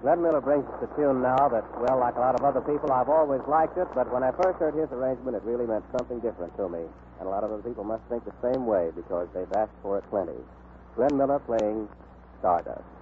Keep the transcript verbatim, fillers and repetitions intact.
Glenn Miller brings us a tune now that, well, like a lot of other people, I've always liked it, but when I first heard his arrangement, it really meant something different to me. And a lot of other people must think the same way because they've asked for it plenty. Glenn Miller playing Stardust.